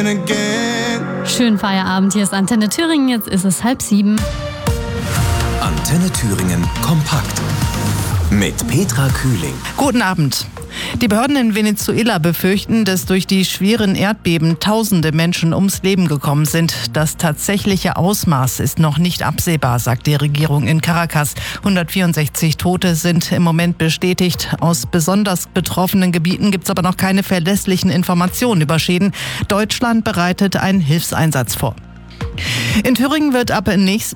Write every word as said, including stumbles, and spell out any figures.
begin again. Schönen Feierabend, hier ist Antenne Thüringen, jetzt ist es halb sieben. Antenne Thüringen kompakt mit Petra Kühling. Guten Abend. Die Behörden in Venezuela befürchten, dass durch die schweren Erdbeben tausende Menschen ums Leben gekommen sind. Das tatsächliche Ausmaß ist noch nicht absehbar, sagt die Regierung in Caracas. hundertvierundsechzig Tote sind im Moment bestätigt. Aus besonders betroffenen Gebieten gibt es aber noch keine verlässlichen Informationen über Schäden. Deutschland bereitet einen Hilfseinsatz vor. In Thüringen wird ab nächst,